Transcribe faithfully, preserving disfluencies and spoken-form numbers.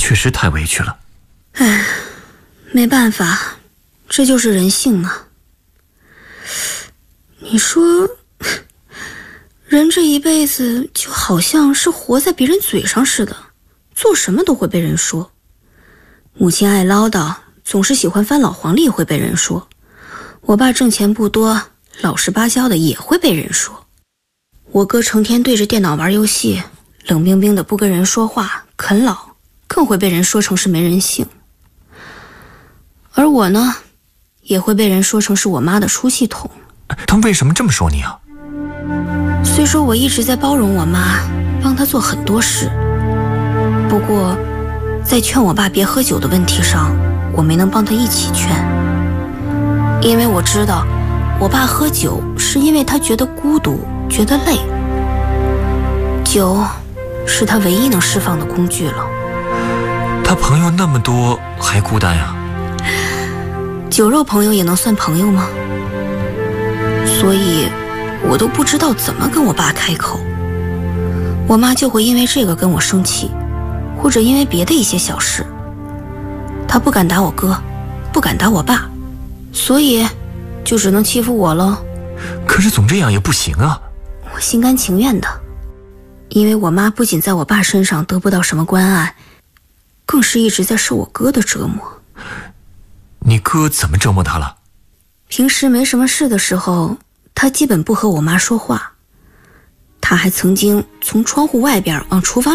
确实太委屈了。 唉，没办法，这就是人性啊。你说，人这一辈子就好像是活在别人嘴上似的，做什么都会被人说。母亲爱唠叨，总是喜欢翻老黄历会被人说。我爸挣钱不多，老实巴交的也会被人说。我哥成天对着电脑玩游戏，冷冰冰的不跟人说话，啃老，更会被人说成是没人性。而我呢，也会被人说成是我妈的出气筒。 他们为什么这么说你啊？ 虽说我一直在包容我妈，帮她做很多事，不过在劝我爸别喝酒的问题上，我没能帮他一起劝。因为我知道我爸喝酒是因为他觉得孤独，觉得累，酒是他唯一能释放的工具了。 他朋友那么多，还孤单呀？ 酒肉朋友也能算朋友吗？所以我都不知道怎么跟我爸开口。我妈就会因为这个跟我生气，或者因为别的一些小事。她不敢打我哥，不敢打我爸，所以就只能欺负我了。 可是总这样也不行啊。 我心甘情愿的，因为我妈不仅在我爸身上得不到什么关爱，更是一直在受我哥的折磨。 你哥怎么折磨他了？ 平时没什么事的时候，他基本不和我妈说话。他还曾经从窗户外边往厨房